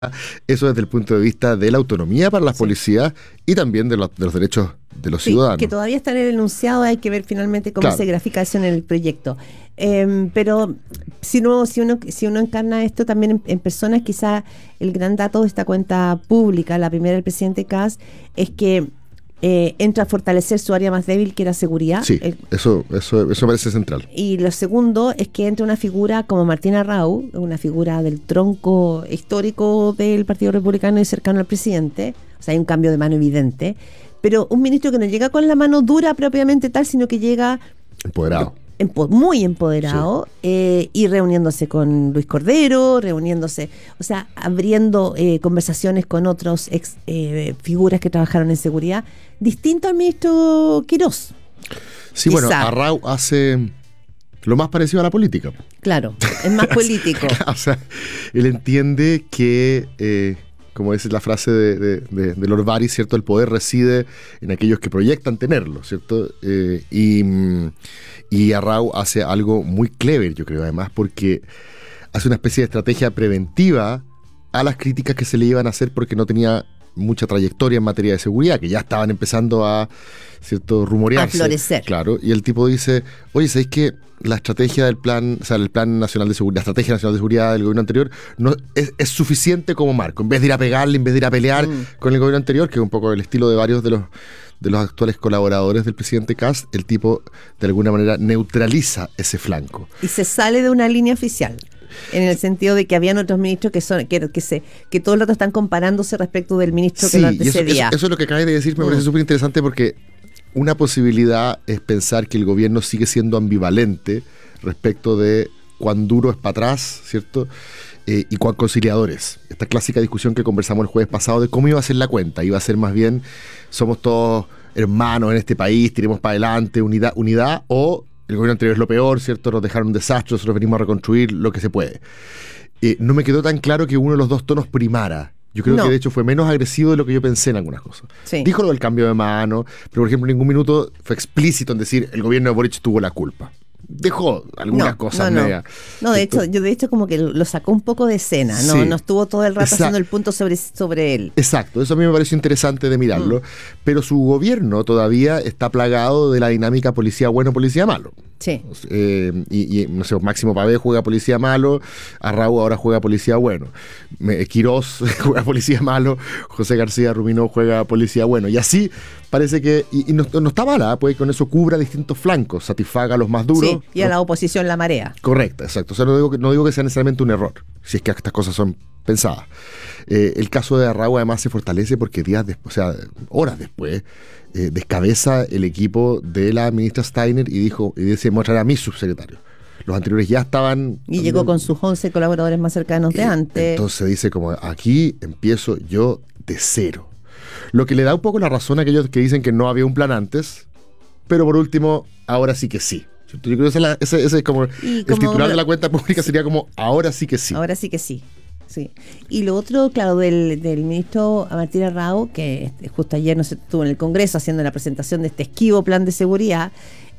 Eso desde el punto de vista de la autonomía para las policías y también de los derechos de los ciudadanos. Que todavía está en el enunciado, hay que ver finalmente cómo se grafica eso en el proyecto. Pero si uno encarna esto también en personas, quizá el gran dato de esta cuenta pública, la primera del presidente Kast, es que entra a fortalecer su área más débil, que era seguridad. Sí, eso parece central. Y lo segundo es que entra una figura como Martín Arrau, una figura del tronco histórico del Partido Republicano y cercano al presidente. O sea, hay un cambio de mano evidente. Pero un ministro que no llega con la mano dura propiamente tal, sino que llega empoderado. Muy empoderado, y reuniéndose con Luis Cordero, o sea, abriendo conversaciones con otros figuras que trabajaron en seguridad, distinto al ministro Quirós. Sí, quizá. Bueno, Arrau hace lo más parecido a la política. Claro, es más político. O sea, él entiende que, como dice la frase de Lord Varys, ¿cierto? El poder reside en aquellos que proyectan tenerlo, ¿cierto? Y Arrau hace algo muy clever, yo creo, además, porque hace una especie de estrategia preventiva a las críticas que se le iban a hacer porque no tenía mucha trayectoria en materia de seguridad, que ya estaban empezando a, ¿cierto?, rumorearse. A florecer. Claro, y el tipo dice, oye, ¿sabéis que la estrategia del plan, o sea, el Plan Nacional de Seguridad, la Estrategia Nacional de Seguridad del gobierno anterior no es suficiente como marco? En vez de ir a pegarle, en vez de ir a pelear con el gobierno anterior, que es un poco el estilo de varios de los actuales colaboradores del presidente Kast, el tipo de alguna manera neutraliza ese flanco. Y se sale de una línea oficial, en el sentido de que habían otros ministros que todo el rato están comparándose respecto del ministro que lo antecedía. Eso es lo que acabas de decir, me parece súper interesante, porque una posibilidad es pensar que el gobierno sigue siendo ambivalente respecto de cuán duro es para atrás, ¿cierto? Y cuán conciliador es. Esta clásica discusión que conversamos el jueves pasado de cómo iba a ser la cuenta. Iba a ser más bien, somos todos hermanos en este país, tiremos para adelante, unidad, o el gobierno anterior es lo peor, ¿cierto? Nos dejaron un desastre, nosotros venimos a reconstruir lo que se puede. No me quedó tan claro que uno de los dos tonos primara. Yo creo que de hecho fue menos agresivo de lo que yo pensé en algunas cosas. Sí. Dijo lo del cambio de mano, pero por ejemplo en ningún minuto fue explícito en decir el gobierno de Boric tuvo la culpa. Dejó algunas cosas medias. No, de hecho como que lo sacó un poco de escena, no estuvo todo el rato haciendo el punto sobre él. Exacto, eso a mí me pareció interesante de mirarlo, pero su gobierno todavía está plagado de la dinámica policía bueno, policía malo. Sí. Y no sé, Máximo Pavé juega policía malo, Arrau ahora juega policía bueno, Quirós juega policía malo, José García Rubinó juega policía bueno, y así parece que, y no está mala, pues con eso cubra distintos flancos, satisfaga a los más duros. Sí, y a la oposición la marea. Correcto, exacto. O sea, no digo que sea necesariamente un error, si es que estas cosas son pensadas. El caso de Arrau además se fortalece porque días después, o sea, horas después, descabeza el equipo de la ministra Steiner y dice mostrar a mis subsecretarios. Los anteriores ya estaban... Y llegó con sus 11 colaboradores más cercanos de antes. Entonces dice como, aquí empiezo yo de cero. Lo que le da un poco la razón a aquellos que dicen que no había un plan antes, pero por último, ahora sí que sí. Yo creo que ese es como el titular de la cuenta pública, sería como, ahora sí que sí. Ahora sí que sí. Sí. Y lo otro, claro, del ministro Martín Arrau, que justo ayer no se estuvo en el Congreso haciendo la presentación de este esquivo plan de seguridad,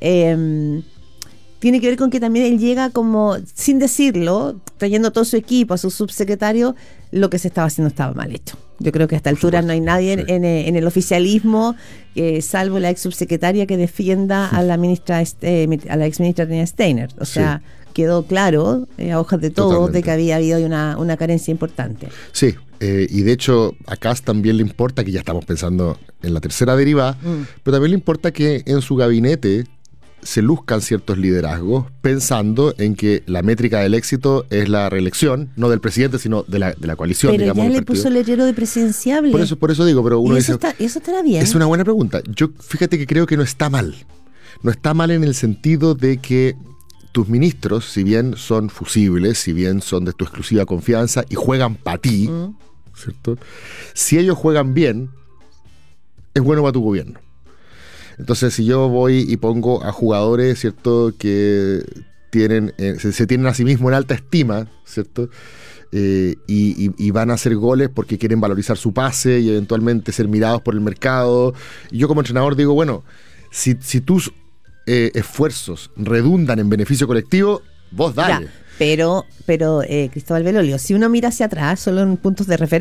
tiene que ver con que también él llega como, sin decirlo, trayendo todo su equipo, a su subsecretario, lo que se estaba haciendo estaba mal hecho. Yo creo que a esta altura no hay nadie en el oficialismo, salvo la ex subsecretaria, que defienda a la ministra, a la ex ministra Tania Steiner. O sea, quedó claro a hojas de todos. Totalmente. De que había habido una carencia importante. Sí, y de hecho a Kast también le importa, que ya estamos pensando en la tercera deriva, pero también le importa que en su gabinete se luzcan ciertos liderazgos, pensando en que la métrica del éxito es la reelección, no del presidente, sino de la coalición. Pero digamos, ya le puso el letrero de presidenciable. Por eso digo, pero uno dice... ¿Eso estará bien? Es una buena pregunta. Yo, fíjate que creo que no está mal. No está mal en el sentido de que tus ministros, si bien son fusibles, si bien son de tu exclusiva confianza y juegan para ti, ¿cierto? Si ellos juegan bien, es bueno para tu gobierno. Entonces, si yo voy y pongo a jugadores, ¿cierto?, que se tienen a sí mismos en alta estima, ¿cierto?, y van a hacer goles porque quieren valorizar su pase y eventualmente ser mirados por el mercado. Y yo como entrenador digo, bueno, si tus esfuerzos redundan en beneficio colectivo, vos dale. Pero Cristóbal Belolio, si uno mira hacia atrás, solo en puntos de referencia,